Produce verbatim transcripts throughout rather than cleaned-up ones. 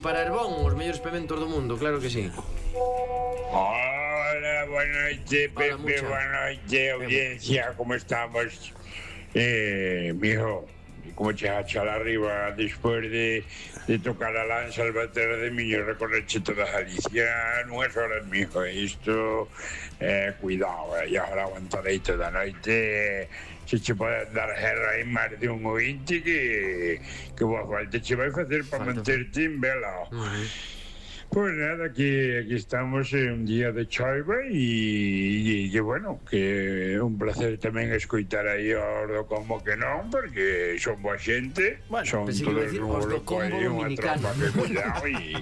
Para Herbón, os mellores pementos do mundo, claro que sí. Hola, boa noite, Pepe, boa noite, audiencia, como estamos? Eh, mijo, como chegaste lá arriba despois de, de tocar a lanza al bater de miño, recorreche toda Galicia nunhas horas, mijo, isto, eh, cuidado, eh, e agora aguantarei toda a noite, se che pode dar guerra en máis de un ointe que, que boa falta che vai facer para manterte en vela. Uh-huh. Pues nada, aquí, aquí estamos en un día de choiva e, e, e bueno, que é un placer tamén escoitar aí os do Combo que non, porque son boa xente, bueno, son todos un loco aí, unha tropa que cuidado e,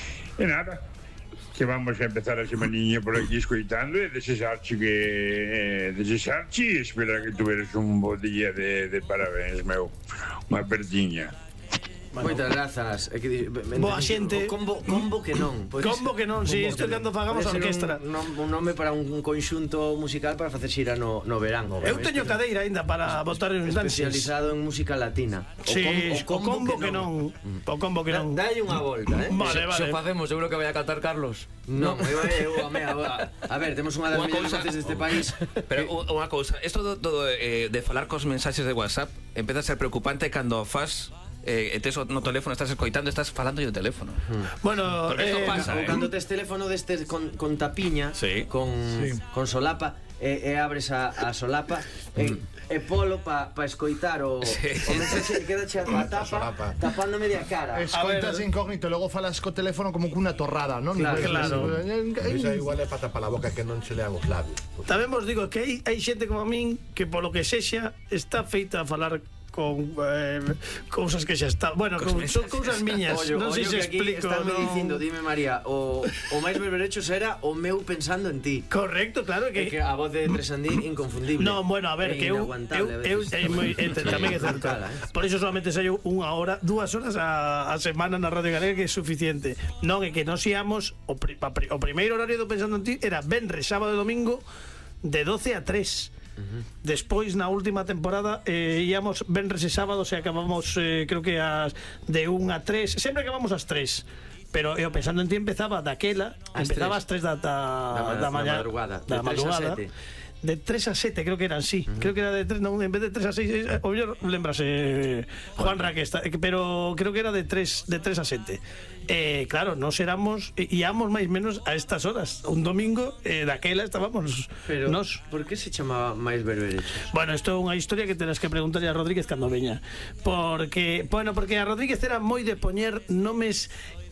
e nada, que vamos a empezar a semaniña por aquí escoitando e desexarche que eh, desexarche e esperar que tuveres un bo día de, de parabéns, meu, unha perdiña. Bueno. Moitas grazas. É que boa xente. Combo, combo que non. Pois, combo que non, si, isto é cando fagamos a orquestra. Un, un nome para un conxunto musical para facer xira no, no verán. Eu teño cadeira ainda para botar en danzas. Especializado en música latina. Si, o combo que non. O combo que non. Dalle unha volta, eh? Vale, vale. Se o facemos, seguro que vai a cantar Carlos. Non, eu, eu, eu, a ver, temos unha das mellores voces deste país. Pero unha cousa, isto do, do, eh, de falar cos mensaxes de WhatsApp empeza a ser preocupante cando fas eh, tes no teléfono, estás escoitando, estás falando o teléfono. Hmm. Bueno, eh, pasa, ou eh. cando tes teléfono destes con, con tapiña, sí. con, sí. con solapa, e, e abres a, a solapa, e, mm. e polo pa, pa escoitar o, sí. o mensaxe, quedache a tapa, tapando media cara. Escoitas incógnito, logo falas co teléfono como cunha torrada, non? Claro, claro. Iso igual é para tapar a boca que non se lean os labios. Tamén vos digo que hai, hai xente como a min que polo que sexa está feita a falar con eh, cousas que xa está, bueno, con, son cousas miñas. Ollo, non sei se explico. Están me no... dicindo, dime María, o, o máis berberechos era o meu pensando en ti. Correcto, claro que, é que a voz de Tresandín inconfundible. No, bueno, a ver, que eu, eu, eu é moi tamén é certo. Por iso solamente saio unha hora, dúas horas a, a semana na Radio Galega, que é suficiente. Non é que nos íamos o, pri, o primeiro horario do pensando en ti era venres, sábado e domingo de doce a tres. Uh-huh. Despois na última temporada eh, íamos venres e sábados e acabamos eh, creo que as de un a tres, sempre acabamos ás tres. Pero eu pensando en ti empezaba daquela, as empezaba ás tres da, da, da, da mañá, madrugada, da madrugada. De tres a sete, creo que eran, sí. Uh-huh. Creo que era de tres, non, en vez de tres a seis, o mellor lembrase Juan Raquesta, pero creo que era de tres de tres a sete. Eh, claro, nos éramos íamos máis menos a estas horas. Un domingo eh, daquela estábamos. Pero nos. Por que se chamaba máis berberechos? Bueno, isto é unha historia que tenes que preguntarlle a Rodríguez cando veña. Porque, bueno, porque a Rodríguez era moi de poñer nomes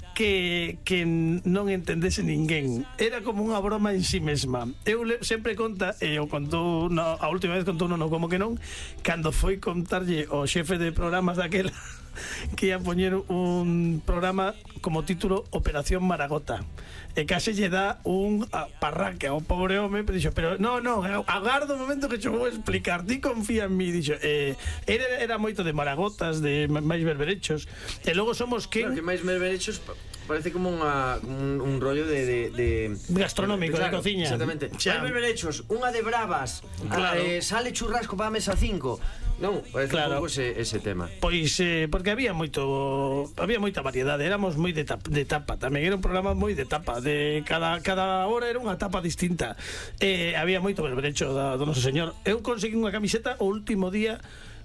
que, que non entendese ninguén. Era como unha broma en si sí mesma. Eu le, sempre conta, e eu contou no, a última vez contou non, como que non, cando foi contarlle o xefe de programas daquela que ia poñer un programa como título Operación Maragota, e case lle dá un parraque ao pobre home, pero dixo, pero no, no, agardo o momento que che vou explicar, ti confía en mí, dixo, eh, era, era moito de maragotas, de máis berberechos, e logo somos que claro, que máis berberechos parece como unha, un, un rollo de, de, de gastronómico, de, claro, de cociña. Exactamente. Máis berberechos, unha de bravas, claro. eh, sale churrasco para a mesa cinco. Non, parece claro. Un pouco ese, ese tema. Pois, eh, porque había moito había moita variedade, éramos moi de, tap, de tapa, tamén era un programa moi de tapa, de cada, cada hora era unha tapa distinta. Eh, había moito berberecho do, do noso señor. Eu consegui unha camiseta o último día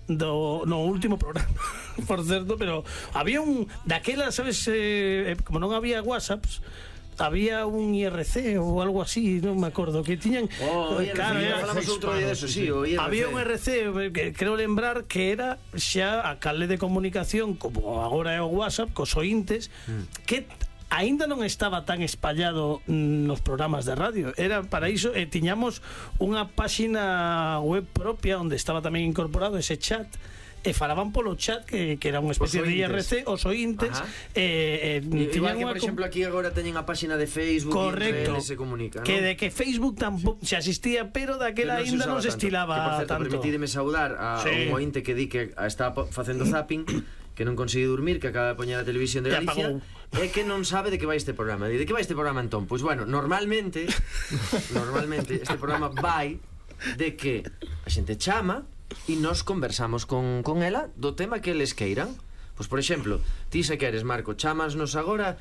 do no último programa, por certo, pero había un daquela, sabes, eh, como non había WhatsApps, había un I R C ou algo así, non me acordo, que tiñan oh, claro, I R C, falamos outro día de eso, sí, o I R C. Había un I R C que creo lembrar que era xa a canle de comunicación como agora é o WhatsApp cos ointes, mm. que aínda non estaba tan espallado nos programas de radio. Era para iso, e tiñamos unha páxina web propia onde estaba tamén incorporado ese chat, e falaban polo chat que, que era unha especie de I R C, os ointes, e, e, igual que, por exemplo, aquí agora teñen a páxina de Facebook, correcto, e se comunica, ¿no? Que de que Facebook tampouco se asistía, pero daquela aínda non se estilaba tanto. Que, por certo, tanto. Permitídeme saudar a sí. un ointe que di que estaba facendo zapping, que non consigue dormir, que acaba de poñer a televisión de Galicia, e que non sabe de que vai este programa. De que vai este programa entón? Pois bueno, normalmente normalmente este programa vai de que a xente chama e nos conversamos con, con ela do tema que eles queiran. Pois, por exemplo, ti se queres, Marco, chámasnos agora